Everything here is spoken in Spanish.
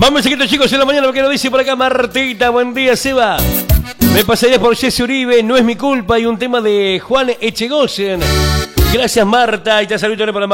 Vamos, chiquitos, chicos, en la mañana, porque nos dice por acá Martita. Buen día, Seba. Me pasaría por Jesse Uribe, No es mi culpa, y un tema de Juan Echegoyen. Gracias, Marta, y te saludo para